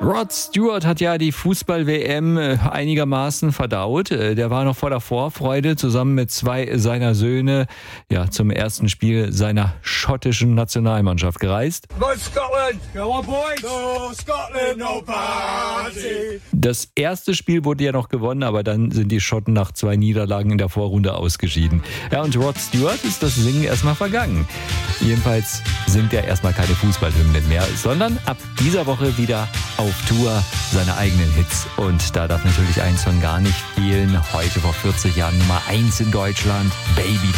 Rod Stewart hat ja die Fußball-WM einigermaßen verdaut. Der war noch voller Vorfreude zusammen mit 2 seiner Söhne zum ersten Spiel seiner schottischen Nationalmannschaft gereist. Go Scotland! Go on, boys! No Scotland, no party! Das erste Spiel wurde ja noch gewonnen, aber dann sind die Schotten nach 2 Niederlagen in der Vorrunde ausgeschieden. Ja, und Rod Stewart ist das Singen erstmal vergangen. Jedenfalls singt er erstmal keine Fußballhymnen mehr, sondern ab dieser Woche wieder auf Tour seine eigenen Hits. Und da darf natürlich ein Song gar nicht fehlen. Heute vor 40 Jahren Nummer 1 in Deutschland, Baby